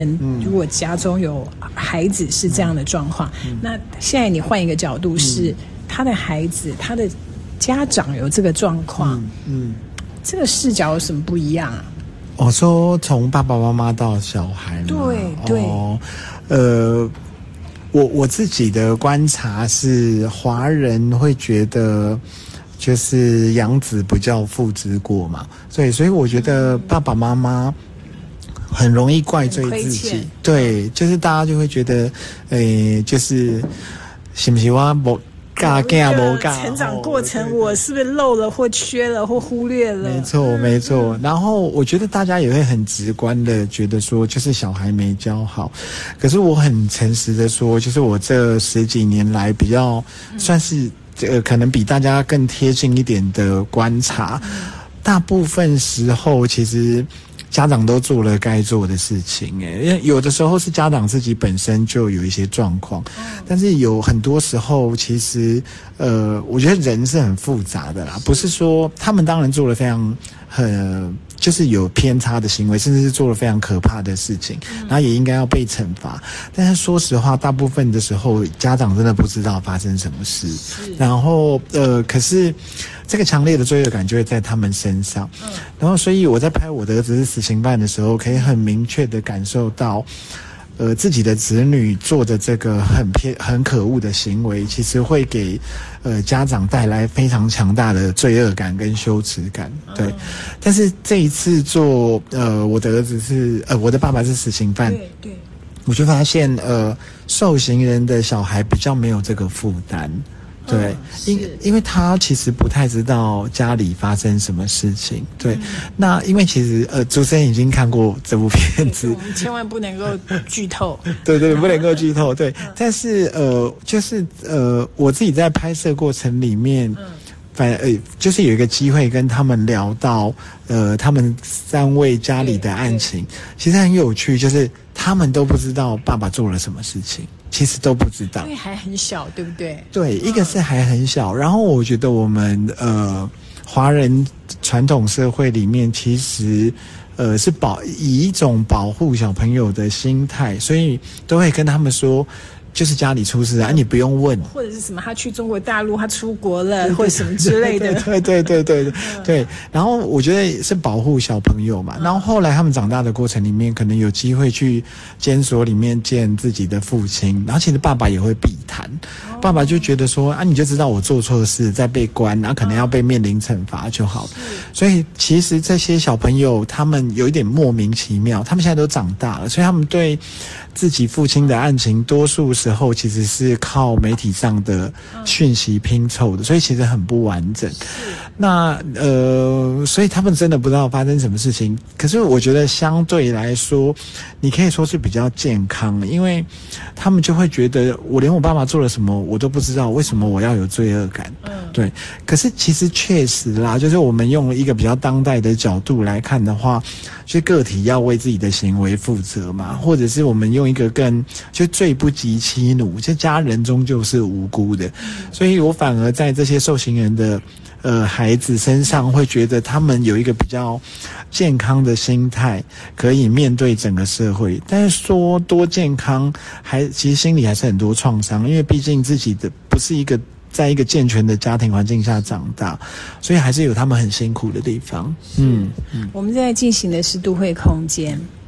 如果家中有孩子是这样的状况，那现在你换一个角度是，他的孩子，他的家长有这个状况，这个视角有什么不一样啊？ 我说从爸爸妈妈到小孩嘛， 对， 我自己的观察是，华人会觉得就是养子不教父之过嘛，所以我觉得爸爸妈妈很容易怪罪自己，对，就是大家就会觉得，就是是不是我没成长过程我是不是漏了或缺了或忽略了？ 没错。然后我觉得大家也会很直观的觉得说，就是小孩没教好。可是我很诚实的说，就是我这10几年来比较算是可能比大家更贴近一点的观察，大部分时候其实家长都做了该做的事情，因为有的时候是家长自己本身就有一些状况，但是有很多时候其实我觉得人是很复杂的啦，不是说他们当然做了非常就是有偏差的行为，甚至是做了非常可怕的事情，然后也应该要被惩罚。但是说实话，大部分的时候家长真的不知道发生什么事，然后可是这个强烈的罪恶感就会在他们身上，然后所以我在拍我的儿子是死刑犯的时候，可以很明确的感受到自己的子女做的这个很可恶的行为，其实会给家长带来非常强大的罪恶感跟羞耻感，对。但是这一次做我的儿子是我的爸爸是死刑犯，对，我就发现受刑人的小孩比较没有这个负担。对，因为他其实不太知道家里发生什么事情。对，那因为其实主持人已经看过这部片子， 我们千万不能够剧透。 对，不能够剧透。对，但是就是我自己在拍摄过程里面，就是有一个机会跟他们聊到他们3位家里的案情，其实很有趣，就是他们都不知道爸爸做了什么事情。其实都不知道， 因为还很小，对不对？ 对，一个是还很小，然后我觉得我们华人传统社会里面，其实是以一种保护小朋友的心态，所以都会跟他们说，就是家里出事啊，你不用问， 或者是什么他去中国大陆，他出国了，或者什么之类的。 对。然后我觉得是保护小朋友嘛。然后后来他们长大的过程里面，可能有机会去监所里面见自己的父亲，然后其实爸爸也会避谈。爸爸就觉得说啊，你就知道我做错事，再被关，然后可能要被面临惩罚就好了。所以其实这些小朋友他们有一点莫名其妙，他们现在都长大了，所以他们对自己父亲的案情，多数时候其实是靠媒体上的讯息拼凑的，所以其实很不完整。那所以他们真的不知道发生什么事情。可是我觉得相对来说，你可以说是比较健康，因为他们就会觉得我连我爸爸做了什么我都不知道，为什么我要有罪恶感？对。可是其实确实啦，就是我们用一个比较当代的角度来看的话，就是个体要为自己的行为负责嘛，或者是我们用一个就罪不及妻奴，就家人终究是无辜的，所以我反而在这些受刑人的孩子身上会觉得他们有一个比较健康的心态，可以面对整个社会。但是说多健康，其实心里还是很多创伤，因为毕竟自己的不是在一个健全的家庭环境下长大，所以还是有他们很辛苦的地方。 我们在进行的是都会空间。